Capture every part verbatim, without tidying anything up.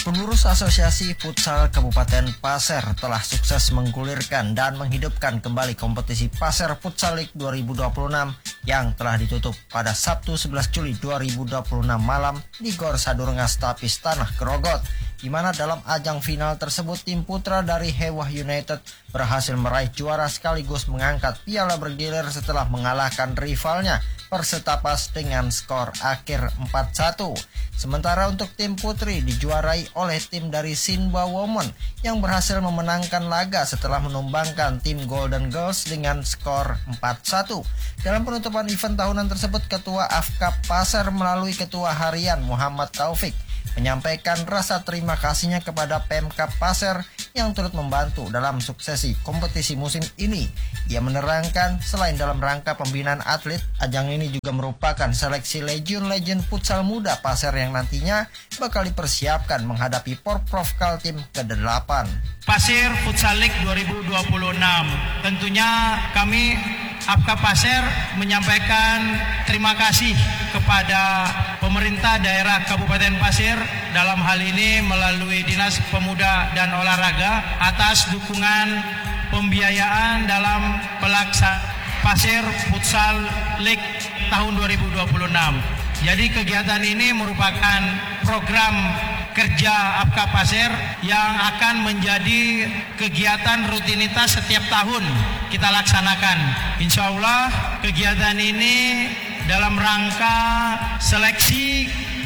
Pengurus Asosiasi Futsal Kabupaten Pasir telah sukses menggulirkan dan menghidupkan kembali kompetisi Pasir Futsal League dua ribu dua puluh enam yang telah ditutup pada Sabtu sebelas Juli dua ribu dua puluh enam malam di Gor Sadurungas Tapis Tanah Grogot, di mana dalam ajang final tersebut tim putra dari Hewah United berhasil meraih juara sekaligus mengangkat piala bergilir setelah mengalahkan rivalnya Persetapas dengan skor akhir empat satu. Sementara untuk tim putri dijuarai oleh tim dari Sinba Women yang berhasil memenangkan laga setelah menumbangkan tim Golden Girls dengan skor empat satu. Dalam penutupan event tahunan tersebut, Ketua Afkap Pasir melalui Ketua Harian Muhammad Taufik menyampaikan rasa terima kasihnya kepada Pemkab Pasir yang turut membantu dalam suksesi kompetisi musim ini. Ia menerangkan selain dalam rangka pembinaan atlet, ajang ini juga merupakan seleksi legend-legend futsal muda Pasir yang nantinya bakal dipersiapkan menghadapi Porprov Kaltim kedelapan. Pasir Futsal League dua ribu dua puluh enam. Tentunya kami Afkap Pasir menyampaikan terima kasih kepada pemerintah daerah Kabupaten Pasir dalam hal ini melalui Dinas Pemuda dan Olahraga atas dukungan pembiayaan dalam pelaksanaan Pasir Futsal League tahun dua ribu dua puluh enam. Jadi kegiatan ini merupakan program kerja Afkap Pasir yang akan menjadi kegiatan rutinitas setiap tahun kita laksanakan. Insya Allah kegiatan ini dalam rangka seleksi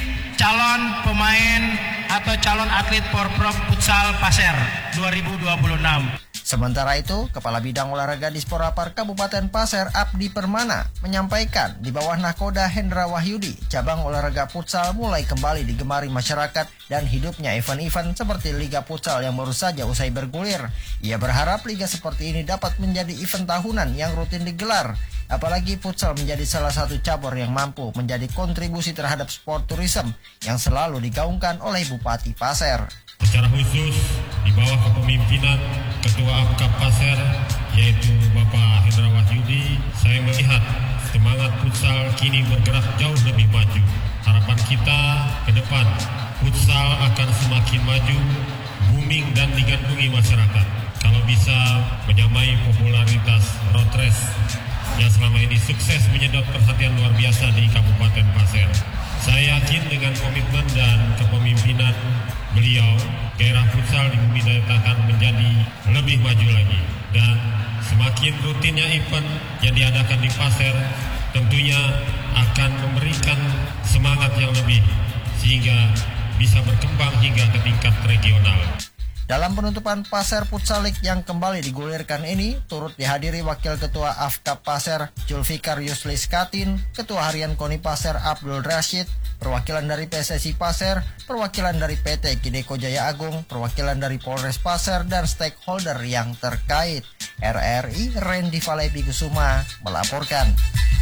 calon pemain atau calon atlet Porprov Futsal Pasir dua ribu dua puluh enam. Sementara itu, Kepala Bidang Olahraga Disporapar Kabupaten Pasir Abdi Permana menyampaikan di bawah nakoda Hendra Wahyudi, cabang olahraga futsal mulai kembali digemari masyarakat dan hidupnya event-event seperti Liga Futsal yang baru saja usai bergulir. Ia berharap liga seperti ini dapat menjadi event tahunan yang rutin digelar. Apalagi futsal menjadi salah satu cabur yang mampu menjadi kontribusi terhadap sport tourism yang selalu digaungkan oleh Bupati Pasir. Secara khusus di bawah kepemimpinan Ketua Afkap Pasir yaitu Bapak Hendra Wahyudi, saya melihat semangat futsal kini bergerak jauh lebih maju. Harapan kita ke depan futsal akan semakin maju, booming dan digandrungi masyarakat. Kalau bisa menyamai popularitas road race yang selama ini sukses menyedot perhatian luar biasa di Kabupaten Pasir. Saya yakin dengan komitmen dan kepemimpinan beliau, gairah futsal di Bumi Daya akan menjadi lebih maju lagi. Dan semakin rutinnya event yang diadakan di Pasir tentunya akan memberikan semangat yang lebih sehingga bisa berkembang hingga ke tingkat regional. Dalam penutupan Pasir Futsal League yang kembali digulirkan ini, turut dihadiri Wakil Ketua Afkap Pasir Julfikar Yuslis Katin, Ketua Harian KONI Pasir Abdul Rashid, perwakilan dari P S S I Pasir, perwakilan dari P T Kideko Jaya Agung, perwakilan dari Polres Pasir, dan stakeholder yang terkait. R R I Randy Valepi Kusuma melaporkan.